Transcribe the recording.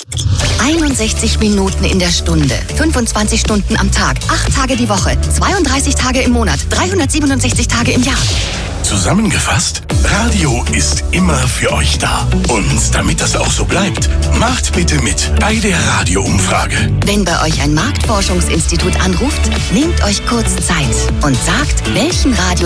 61 Minuten in der Stunde, 25 Stunden am Tag, 8 Tage die Woche, 32 Tage im Monat, 367 Tage im Jahr. Zusammengefasst, Radio ist immer für euch da. Und damit das auch so bleibt, macht bitte mit bei der Radioumfrage. Wenn bei euch ein Marktforschungsinstitut anruft, nehmt euch kurz Zeit und sagt, welchen Radio